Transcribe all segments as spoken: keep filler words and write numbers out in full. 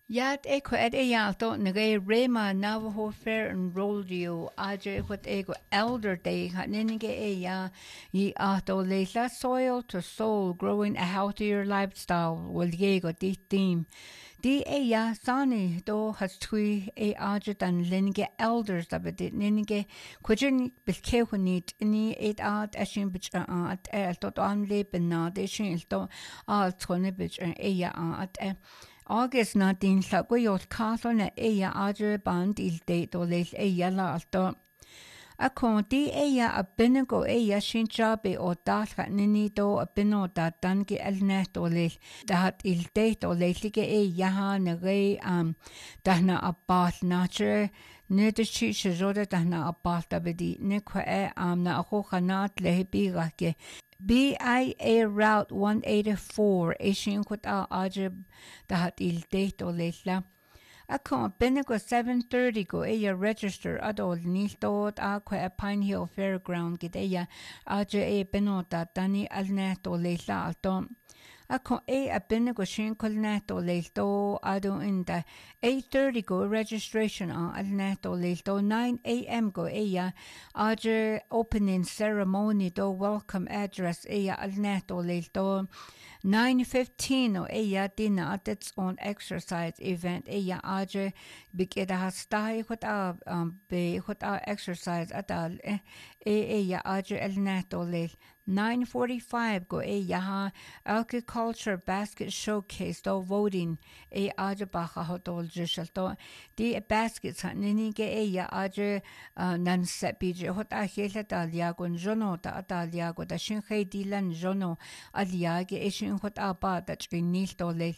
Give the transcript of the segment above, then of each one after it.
Yat eko ed e yalto nage rema Navajo Fair and Rodeo aje what ego elder day ha ninige e ya yi ato leila soil to soul growing a healthier lifestyle will yego di theme. Di e ya sani do has tui e aje dan linige elders da bedit ninige kwajin bilkehunit ni et art ashin bich at el tot an leben na de shin to al tone bich e ya at e August nineteen llagwyol carlo na eia adre band il date o leil eia la alto. A con di eia a binago eia sin jabe o dalga nini do a bino da dangi el net o leil da hat il date o leilige eia ha na rei am dahna a bath nature nid is chi shizode dahna a bath da bedi nikwa e am na a hocha naat lehi birake. B I A Route one eighty-four ishin kut a ajib dahat il date o leila. Ako binago seven thirty go eya register adol nil dod a kwe a Pine Hill Fairground gid eya aja e binota dani al net o leila alto. Ako e a binago shin kul net o leilto ado inda eight thirty go registration a al net o leilto nine a m go eya aja opening ceremony do welcome address eya al net o leilto nine fifteen o eya dina at its own exercise event eya aja bigida hastai hot a um be hot a exercise adal e eya aja al net o leil nine forty-five go e yaha agriculture basket showcase do voting e aja baha hodol jishalto di baskets nini ge e ya aja nan sepije hot a hela dalia gon jono da dalia go da shin khay dilan jono alia ge e shin hot a ba da chinil do le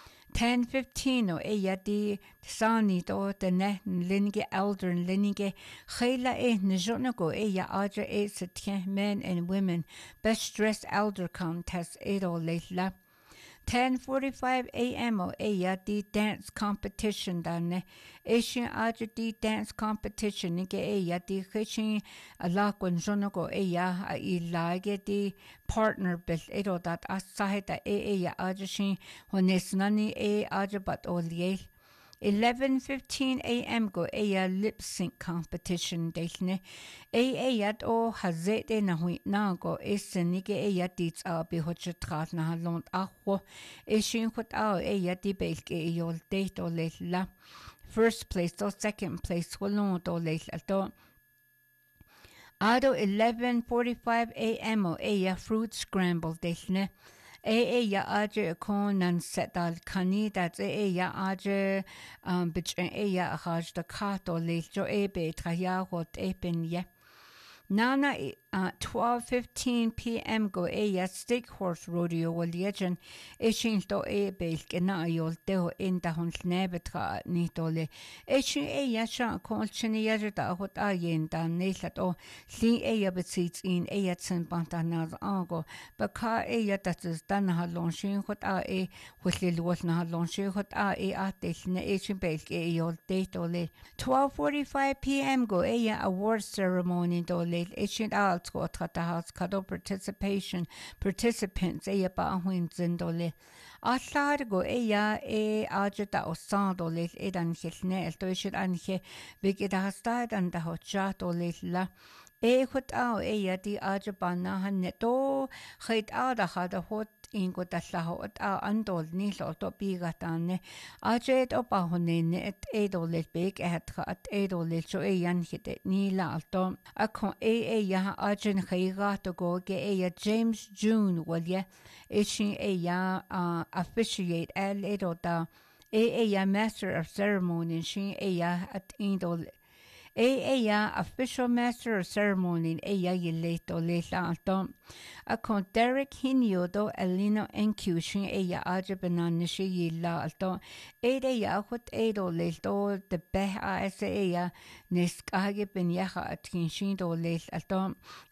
ten fifteen o e ya di sani do de ne linge elder linge khayla e njono go e ya aja e setien men and women best dressed elder contest e do leila ten forty-five a m o e ya di dance competition dane Asian aja di dance competition nige e ya di khishin ala kon jono go e ya I lage di partner bil e do dat asaheta e e ya aja shin honesnani e aja bat oliel eleven fifteen a m go eya lip sync competition delne e eyat o hazete na hui na go esenike eyat dit a be hotrat na lont acho e shin khot a eyat di belke yol date o la first place or second place wolon do le to ado eleven forty-five a m o eya fruit scramble delne e e ya aje kon nan setal kani dat e e ya aje um bich e ya haj da kato le jo e be traya hot e pen ye Nana at twelve fifteen p m go e ya stick horse rodeo wal yejen e shin to e belk na yol te in da hon nebetra ni tole e shin e ya sha kol chini ya da hot a yen da nelat o li e ya besit in e ya tsen pantana ango ba ka e ya dat is dan ha lon shin hot a e hol lol na lon shin hot a e a te ne e shin belk e yol te tole twelve forty-five p m go e ya award ceremony tole e shin al House Kado participation participants e ba huin zindole a llad go e ya e aja da o sandole e dan hilne el to shit an he big it has died and da hot chat o la e hot a e ya di aja bana han ne to khait a da ha da hot ingo da la hot a andol ni lo to bi gatane aja et opa honne net e do le big et at e do le so e yan hit ni la alto a kon e e ya aja khaiga to go ge e ya James June wal ye e shin e ya uh, officiate el e do da e e ya master of ceremony shin e ya at indol e e ya official master of ceremony e ya yeleto le alto a con Derek Hinio do Elino Encution e ya aja banan shi yilla alto e de ya hot e do le do de be a s e ya neskage ben ya atin shin do le alto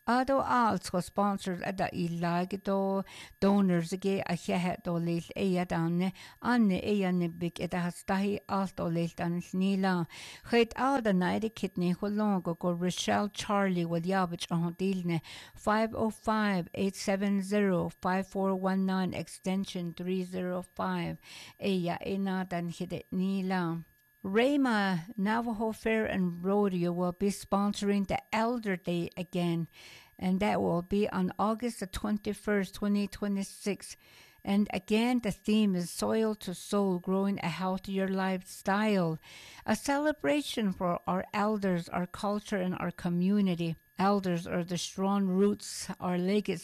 Ado als was sponsored at the ilagito donors again a head or late ea down anne ea nibik it has tahi alto late and snila. Het out the night kidney who long go Rochelle Charlie with Yabich on Dilne five oh five, eight seven zero, five four one nine extension three oh five ea ena dan hit it nila. Rama Navajo Fair and Rodeo will be sponsoring the Elder Day again, and that will be on August the twenty-first, twenty twenty-six. And again, the theme is Soil to Soul, Growing a Healthier Lifestyle, a celebration for our elders, our culture, and our community. Elders are the strong roots, our legacy.